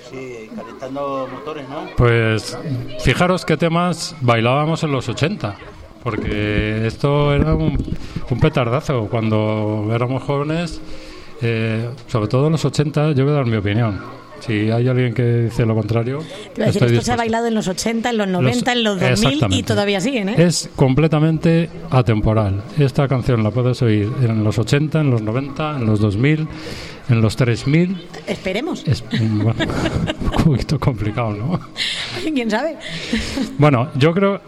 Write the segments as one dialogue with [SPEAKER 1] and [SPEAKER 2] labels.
[SPEAKER 1] Sí, calentando motores, ¿no?
[SPEAKER 2] Pues fijaros qué temas bailábamos en los 80, porque esto era un petardazo cuando éramos jóvenes, sobre todo en los 80, yo voy a dar mi opinión. Si hay alguien que dice lo contrario,
[SPEAKER 3] te voy a decir, esto se ha bailado en los 80, en los 90, en los 2000 y todavía siguen, ¿eh?
[SPEAKER 2] Es completamente atemporal. Esta canción la puedes oír en los 80, en los 90, en los 2000, en los 3000.
[SPEAKER 3] Esperemos.
[SPEAKER 2] Bueno, un poquito complicado, ¿no?
[SPEAKER 3] ¿Quién sabe?
[SPEAKER 2] Bueno, yo creo...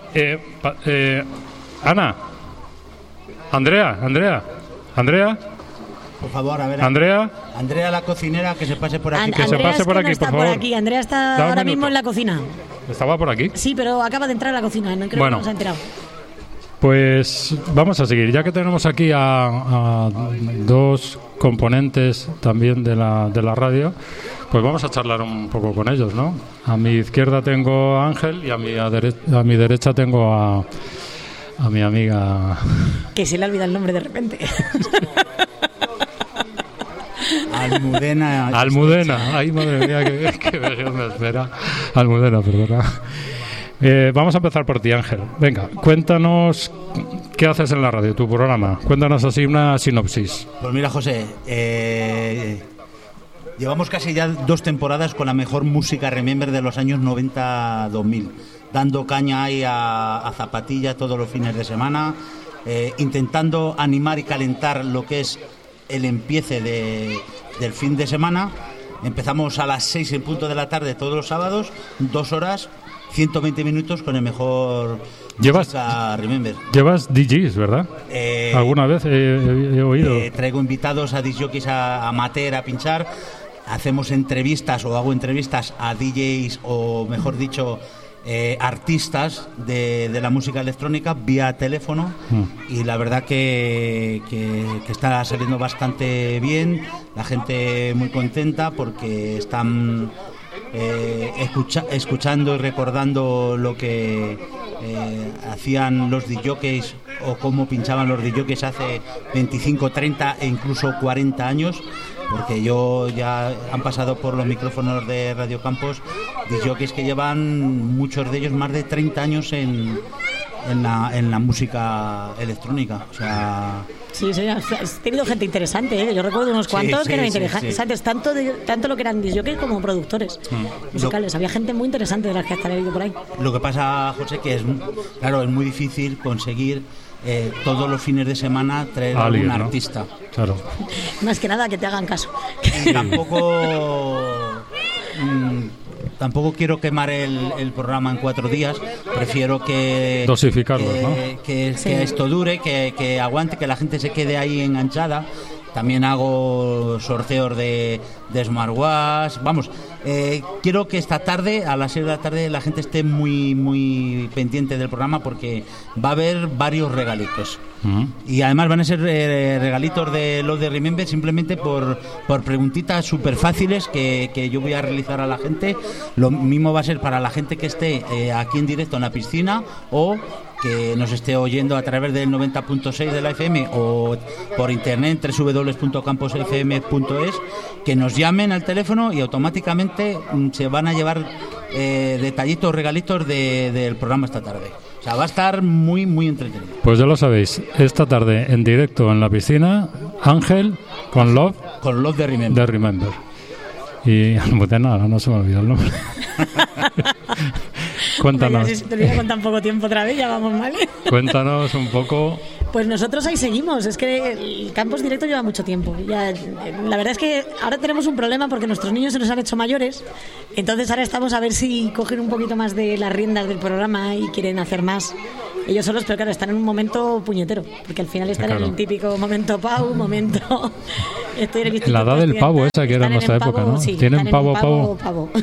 [SPEAKER 2] Ana. Andrea.
[SPEAKER 1] Por favor, a ver.
[SPEAKER 2] Andrea,
[SPEAKER 1] la cocinera, que se pase por aquí.
[SPEAKER 2] Que se pase por aquí,
[SPEAKER 3] no está
[SPEAKER 2] por favor.
[SPEAKER 3] Por aquí. Andrea está ahora mismo en la cocina.
[SPEAKER 2] ¿Estaba por aquí?
[SPEAKER 3] Sí, pero acaba de entrar a la cocina. No creo que no se ha enterado.
[SPEAKER 2] Pues vamos a seguir. Ya que tenemos aquí a dos componentes también de la radio, pues vamos a charlar un poco con ellos, ¿no? A mi izquierda tengo a Ángel y a mi derecha tengo a mi amiga...
[SPEAKER 3] Que se le olvida el nombre de repente.
[SPEAKER 1] Almudena.
[SPEAKER 2] Ay, madre mía, qué vejez me espera. Almudena, perdona. Vamos a empezar por ti, Ángel. Venga, cuéntanos qué haces en la radio, tu programa. Cuéntanos así una sinopsis.
[SPEAKER 1] Pues mira, José, llevamos casi ya 2 temporadas con la mejor música Remember de los años 90-2000, dando caña ahí a zapatilla todos los fines de semana, intentando animar y calentar lo que es el empiece del fin de semana. Empezamos a las 6 en punto de la tarde todos los sábados, 2 horas, 120 minutos con el mejor música Remember.
[SPEAKER 2] Llevas DJs, ¿verdad? ¿Alguna vez he oído?
[SPEAKER 1] Traigo invitados a DJs amateur a pinchar. Hacemos entrevistas o hago entrevistas a DJs o, mejor dicho, artistas de la música electrónica vía teléfono, y la verdad que está saliendo bastante bien, la gente muy contenta porque están escuchando y recordando lo que hacían los DJs o cómo pinchaban los DJs hace 25, 30 e incluso 40 años, porque ya han pasado por los micrófonos de Radio Campos DJs que llevan, muchos de ellos, más de 30 años en la música electrónica. O sea...
[SPEAKER 3] Sí, has tenido gente interesante, ¿eh? Yo recuerdo unos cuantos que eran interesantes, tanto lo que eran DJs como productores musicales. Había gente muy interesante de las que hasta he ido por ahí. Lo
[SPEAKER 1] que pasa, José, que es muy difícil conseguir todos los fines de semana traer a algún artista.
[SPEAKER 2] Claro.
[SPEAKER 3] Más que nada que te hagan caso.
[SPEAKER 1] Y tampoco quiero quemar el programa en 4 días. Prefiero que
[SPEAKER 2] dosificarlo,
[SPEAKER 1] que esto dure, que aguante, que la gente se quede ahí enganchada. También hago sorteos de smartwatch. Vamos, quiero que esta tarde, a las 6 de la tarde, la gente esté muy, muy pendiente del programa, porque va a haber varios regalitos. Y además van a ser regalitos de los de Remember, simplemente por preguntitas súper fáciles que yo voy a realizar a la gente. Lo mismo va a ser para la gente que esté aquí en directo en la piscina, o que nos esté oyendo a través del 90.6 de la FM o por internet, www.camposfm.es, que nos llamen al teléfono y automáticamente se van a llevar detallitos, regalitos del programa esta tarde. O sea, va a estar muy, muy entretenido.
[SPEAKER 2] Pues ya lo sabéis, esta tarde en directo en la piscina, Ángel con Love
[SPEAKER 1] de Remember.
[SPEAKER 2] Y Almudena, no se me olvidó el nombre. Cuéntanos.
[SPEAKER 3] Si te olvidas con tan poco tiempo otra vez, ya vamos mal.
[SPEAKER 2] Cuéntanos un poco.
[SPEAKER 3] Pues nosotros ahí seguimos. Es que el Campos Directo lleva mucho tiempo. Ya, la verdad es que ahora tenemos un problema porque nuestros niños se nos han hecho mayores. Entonces ahora estamos a ver si cogen un poquito más de las riendas del programa y quieren hacer más ellos solos, pero claro, están en un momento puñeterazo, porque al final están en el típico momento pau, momento... Estoy en
[SPEAKER 2] la edad del pavo esa que era en nuestra época, ¿no?
[SPEAKER 3] Sí,
[SPEAKER 2] tienen pavo.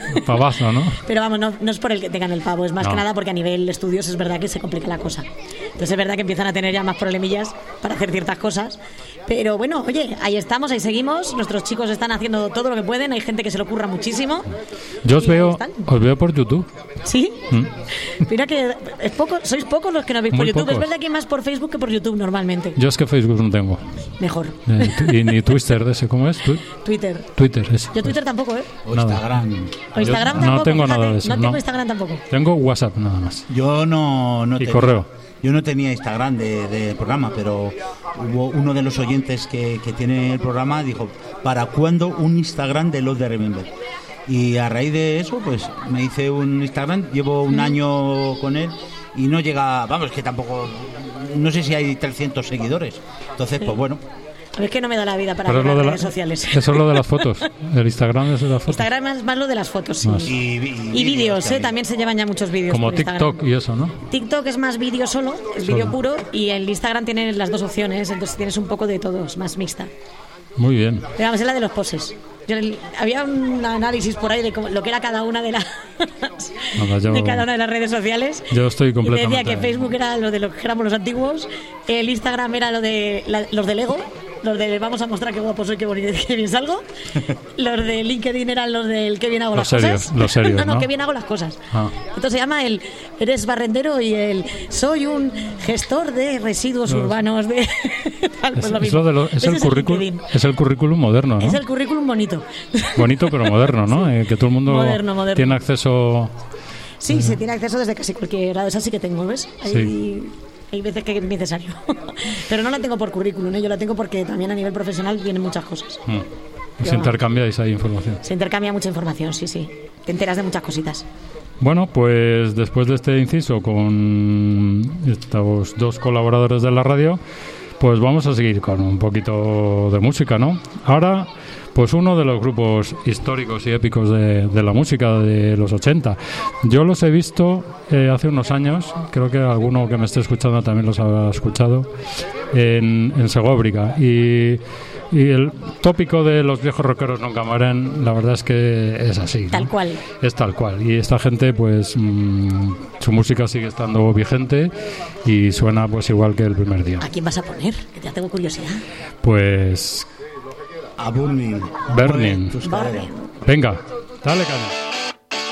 [SPEAKER 2] Pavazo, ¿no?
[SPEAKER 3] Pero vamos, no es por el que tengan el pavo, es más que nada porque a nivel estudios es verdad que se complica la cosa. Entonces es verdad que empiezan a tener ya más problemillas para hacer ciertas cosas. Pero bueno, oye, ahí estamos, ahí seguimos. Nuestros chicos están haciendo todo lo que pueden. Hay gente que se lo ocurra muchísimo.
[SPEAKER 2] Yo os veo por YouTube.
[SPEAKER 3] ¿Sí? Mira que sois pocos los que nos veis por
[SPEAKER 2] Muy
[SPEAKER 3] YouTube.
[SPEAKER 2] pocos.
[SPEAKER 3] Es verdad que más por Facebook que por YouTube normalmente.
[SPEAKER 2] Yo es que Facebook no tengo.
[SPEAKER 3] Mejor.
[SPEAKER 2] Y ni Twitter de ese, ¿cómo es?
[SPEAKER 3] Twitter.
[SPEAKER 2] Twitter, ese.
[SPEAKER 3] Yo Twitter tampoco, ¿eh?
[SPEAKER 1] O Instagram.
[SPEAKER 3] O Instagram
[SPEAKER 2] Yo
[SPEAKER 3] tampoco.
[SPEAKER 2] no tengo
[SPEAKER 3] fíjate,
[SPEAKER 2] nada de eso.
[SPEAKER 3] No tengo Instagram tampoco.
[SPEAKER 2] Tengo WhatsApp nada más.
[SPEAKER 1] Yo no
[SPEAKER 2] Y
[SPEAKER 1] tenía,
[SPEAKER 2] correo.
[SPEAKER 1] Yo no tenía Instagram de programa, pero hubo uno de los oyentes que tiene el programa dijo, ¿para cuándo un Instagram de los de Remember? Y a raíz de eso, pues me hice un Instagram, llevo un año con él y no llega, vamos, que tampoco, no sé si hay 300 seguidores. Entonces, pues bueno.
[SPEAKER 3] Es que no me da la vida para
[SPEAKER 2] Pero
[SPEAKER 3] ver
[SPEAKER 2] es lo de
[SPEAKER 3] redes sociales.
[SPEAKER 2] Eso es lo de las fotos. El Instagram es de las fotos.
[SPEAKER 3] Instagram es más lo de las fotos, sí.
[SPEAKER 2] Más.
[SPEAKER 1] Y
[SPEAKER 3] vídeos,
[SPEAKER 1] también.
[SPEAKER 3] también se llevan ya muchos vídeos.
[SPEAKER 2] Como
[SPEAKER 3] por Instagram.
[SPEAKER 2] TikTok y eso, ¿no?
[SPEAKER 3] TikTok es más vídeo solo, es vídeo puro, y el Instagram tiene las dos opciones, entonces tienes un poco de todo, es más mixta.
[SPEAKER 2] Muy bien.
[SPEAKER 3] Pero vamos, es la de los poses. Había un análisis por ahí de lo que era cada una de de cada una de las redes sociales.
[SPEAKER 2] Yo estoy
[SPEAKER 3] Y
[SPEAKER 2] completamente.
[SPEAKER 3] decía que Facebook era lo de lo que éramos los antiguos, el Instagram era lo de los del ego, los de vamos a mostrar qué guapo soy, qué bonito, qué bien salgo. Los de LinkedIn eran los del qué bien hago
[SPEAKER 2] Los
[SPEAKER 3] las
[SPEAKER 2] serios,
[SPEAKER 3] cosas.
[SPEAKER 2] los serios,
[SPEAKER 3] no,
[SPEAKER 2] ¿no?
[SPEAKER 3] qué bien hago las cosas.
[SPEAKER 2] Ah.
[SPEAKER 3] Entonces se llama el eres barrendero y el soy un gestor de residuos urbanos de tal, pues lo mismo.
[SPEAKER 2] Es
[SPEAKER 3] Ese
[SPEAKER 2] el currículum,
[SPEAKER 3] LinkedIn.
[SPEAKER 2] es el currículum moderno, ¿no?
[SPEAKER 3] Es el currículum bonito.
[SPEAKER 2] Bonito pero moderno, ¿no? Que todo el mundo
[SPEAKER 3] Moderno.
[SPEAKER 2] tiene acceso.
[SPEAKER 3] Sí, se tiene acceso desde casi cualquier grado. Esa sí que tengo, ¿ves? Hay veces que es necesario. Pero no la tengo por currículum, ¿eh? Yo la tengo porque también a nivel profesional vienen muchas cosas.
[SPEAKER 2] Os intercambiáis ahí información.
[SPEAKER 3] Se intercambia mucha información, sí. Te enteras de muchas cositas.
[SPEAKER 2] Bueno, pues después de este inciso con estos dos colaboradores de la radio, pues vamos a seguir con un poquito de música, ¿no? Ahora, pues uno de los grupos históricos y épicos de la música de los 80. Yo los he visto hace unos años, creo que alguno que me esté escuchando también los ha escuchado, en Segóbriga. Y el tópico de los viejos rockeros nunca mueren, la verdad es que es así, ¿no?
[SPEAKER 3] Tal cual.
[SPEAKER 2] Es tal cual. Y esta gente, pues, su música sigue estando vigente y suena pues igual que el primer día.
[SPEAKER 3] ¿A quién vas a poner? Que ya tengo curiosidad.
[SPEAKER 2] Pues
[SPEAKER 1] A Burning.
[SPEAKER 2] Burning.
[SPEAKER 1] Tus caderas.
[SPEAKER 3] Burning.
[SPEAKER 2] venga, dale caña.